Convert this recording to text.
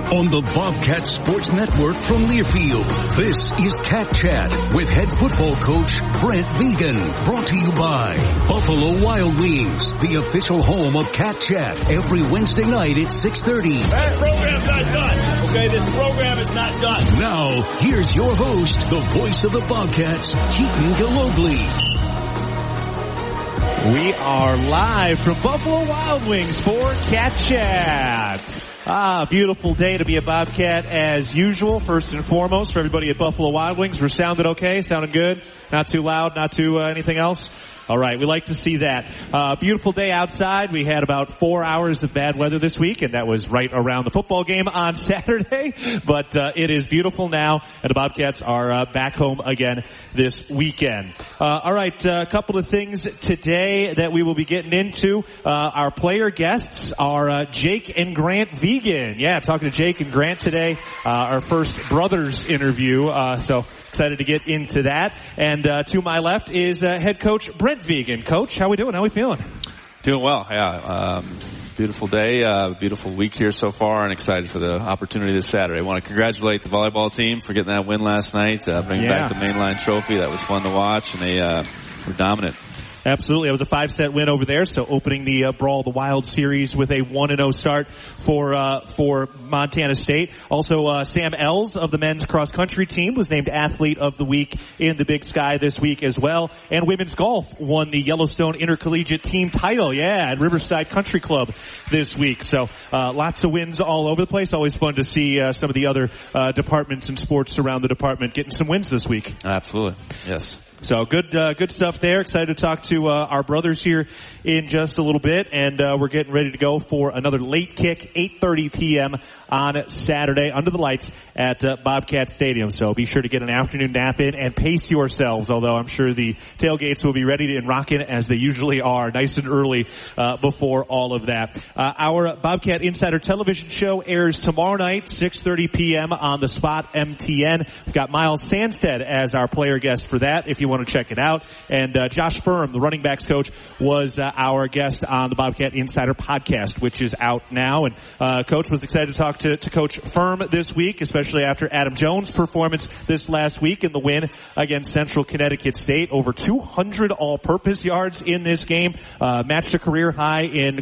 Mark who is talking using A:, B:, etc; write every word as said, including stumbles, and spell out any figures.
A: on the Bobcat Sports Network from Learfield. This is Cat Chat with head football coach Brent Vigen. Brought to you by Buffalo Wild Wings, the official home of Cat Chat. Every Wednesday night at six thirty.
B: That program's not done. Okay, this program is not done.
A: Now, here's your host, the voice of the Bobcats, Keaton Galogly.
C: We are live from Buffalo Wild Wings for Cat Chat. Ah, beautiful day to be a Bobcat as usual. First and foremost, for everybody at Buffalo Wild Wings, we're sounding okay, sounding good, not too loud, not too uh, anything else. All right, we like to see that. Uh, beautiful day outside. We had about four hours of bad weather this week, and that was right around the football game on Saturday. But uh, it is beautiful now, and the Bobcats are uh, back home again this weekend. Uh, all right, a uh, couple of things today that we will be getting into. Uh, our player guests are uh, Jake and Grant Vigen. Yeah, talking to Jake and Grant today. Uh, our first brothers interview, uh, so excited to get into that. And uh, to my left is uh, head coach Brent Vigen. Coach, how we doing? How we feeling?
D: Doing well, yeah. Um, beautiful day, uh, beautiful week here so far, and excited for the opportunity this Saturday. I want to congratulate the volleyball team for getting that win last night, uh, bringing
C: yeah.
D: back the mainline trophy. That was fun to watch, and they uh, were dominant.
C: Absolutely. It was a five-set win over there, so opening the uh, Brawl the Wild series with a one and oh start for uh for Montana State. Also, uh Sam Ells of the men's cross-country team was named Athlete of the Week in the Big Sky this week as well. And women's golf won the Yellowstone Intercollegiate Team title, yeah, at Riverside Country Club this week. So uh lots of wins all over the place. Always fun to see uh, some of the other uh departments and sports around the department getting some wins this week.
D: Absolutely, yes.
C: So good, uh, good stuff there. Excited to talk to uh, our brothers here in just a little bit, and uh, we're getting ready to go for another late kick, eight thirty p.m. on Saturday under the lights at uh, Bobcat Stadium. So be sure to get an afternoon nap in and pace yourselves. Although I'm sure the tailgates will be ready and rocking as they usually are, nice and early uh, before all of that. Uh, our Bobcat Insider Television show airs tomorrow night, six thirty p.m. on the Spot M T N. We've got Miles Sandstead as our player guest for that, if you want to check it out. And uh, Josh Firm, the running backs coach, was uh, our guest on the Bobcat Insider podcast, which is out now. And uh, Coach was excited to talk to, to Coach Firm this week, especially after Adam Jones' performance this last week in the win against Central Connecticut State. Over two hundred all-purpose yards in this game, uh, matched a career high in